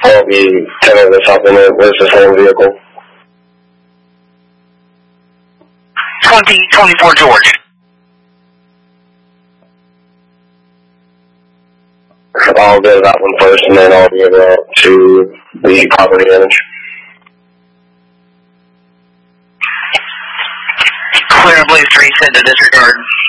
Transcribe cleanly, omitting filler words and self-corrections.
I'll be 10 of the supplement. Where's this whole vehicle? 2024 George. I'll go to that one first, and then I'll give out to the property damage. Clear Blaze 3, send to disregard.